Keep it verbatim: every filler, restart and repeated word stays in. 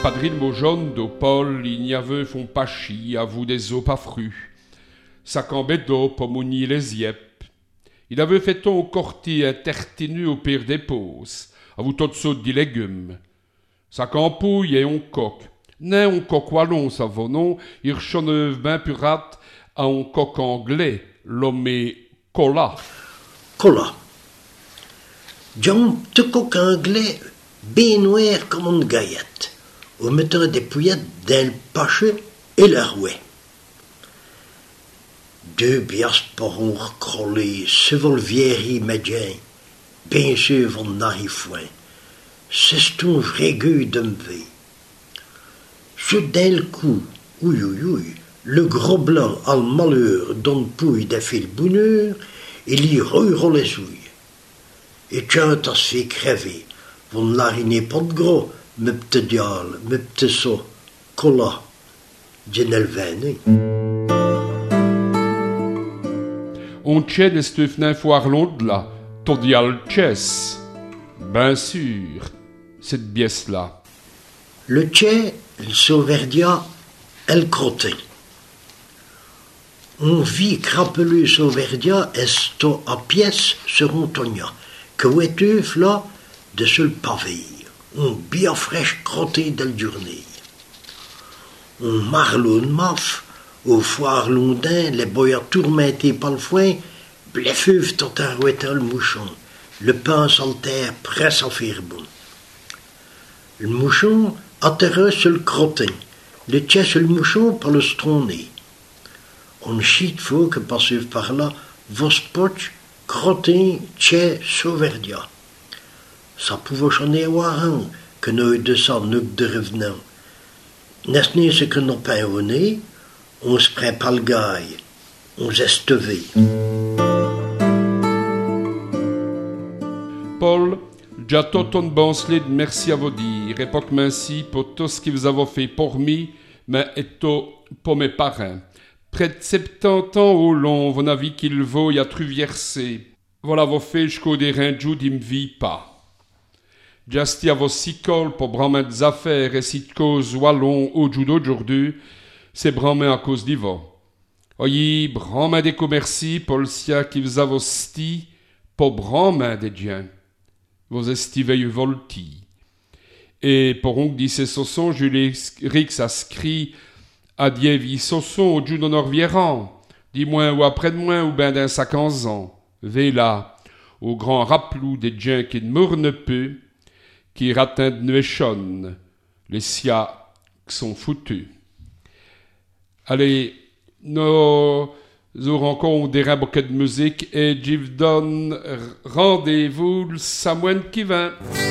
Padril mojon do Paul, il n'y avait font pas chi, à vous des os pas frus. Sa cambedo, pomouni les yep. Il avait fait ton corti intertenu au pire des poses, à vous tot saut des légumes. Sa campouille et on coq. Né on coq wallon, ça vaut non, il choneuve ben purat à on coq anglais, l'homme cola. Cola. John te coq anglais, bien noir comme une gaillette, au metteur des pouillettes dans le pache et la rouet. Deux bias pour on recroller, se vol vieilli médien, bien sûr von narifouin. C'est un vrai gueux de me ver. Ce d'un coup, ouïe ouïe ouïe, le gros blanc à le malheur donne pouille des fils bonheur, et l'y reroule les souilles. Et tiens, t'as se fait crever. Vous n'arrinez pas de gros, me petit diable, me petit saut, cola, djenel vene. On tchède est stefnin foire l'onde-là, todial chess. Bien sûr, cette biesse-là. Le tchè, le sauverdia, elle crottait. On vit crapelu sauverdia esto à pièce sur un togna, que oueteuf là, de seul pavé, on bien fraîche crotté de la journée. On marlon maf, au foire londin, les boyards tourmentés par le foin, bleffeuf tot un rouetal mouchon, le pain saltaire presse à faire bon. Le mouchon atterre sur le crottin, le tchè sur le mouchon par le stronné. On chite faut que passe par là, vos poches, crottin, tchè, sauverdia. Ça pouvait chanter au haran, que nous de ça, nous de revenant. N'est-ce ce que nous pas au nez, on se prend pas le gaille, on s'estevé. Paul, j'ai tout un bon slide, merci à vous dire. Époque merci pour tout ce que vous avez fait pour moi, mais et tout pour mes parents. Près de septante ans au long, vous n'avez qu'il vaut y a truversé. Voilà vos faits jusqu'au dérain de ne vit pas. J'asti à vos sicoles pour bramer des affaires et si de cause wallon au jour d'aujourd'hui, c'est bramer à cause d'Ivo. Oyi, bramer des commercis pour le sia qui vous a vos sti, pour bramer des diens. Vos estivez volti. Et pour on dit ces sossons, Julie Rix a scrit à Dievi sosson au jour d'honneur vieran, dis-moi ou après-demain ou ben d'un sac en ans. Véla, au grand rappelou des diens qui ne mourent peu, qui ratent de nuéchonne, les sia qui sont foutus. Allez, nous aurons encore des bouquets de musique et j'y donne rendez-vous le samedi qui vient.